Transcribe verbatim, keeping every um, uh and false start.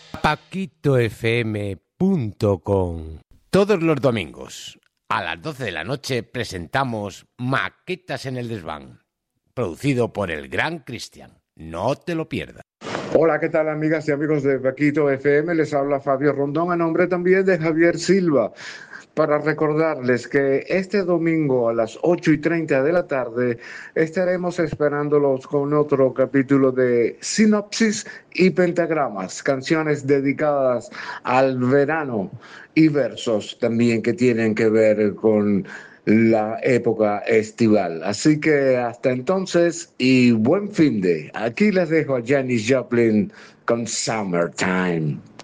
paquito f m punto com. Todos los domingos a las doce de la noche presentamos Maquetas en el Desván, producido por el gran Cristian. No te lo pierdas. Hola, ¿qué tal, amigas y amigos de Paquito F M? Les habla Fabio Rondón, a nombre también de Javier Silva, para recordarles que este domingo a las ocho y treinta de la tarde estaremos esperándolos con otro capítulo de Sinopsis y Pentagramas, canciones dedicadas al verano y versos también que tienen que ver con la época estival. Así que hasta entonces y buen fin de. Aquí les dejo a Janis Joplin con Summertime.